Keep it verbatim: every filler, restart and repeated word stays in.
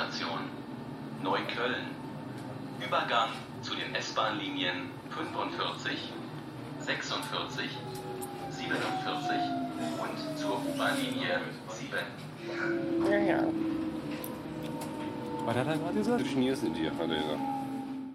Endstation Neukölln. Übergang zu den S-Bahn-Linien fünfundvierzig, sechsundvierzig, siebenundvierzig und zur U-Bahn-Linie sieben. Ja, ja. Was hat er gerade gesagt? Du schnierst in dir, hat er gesagt.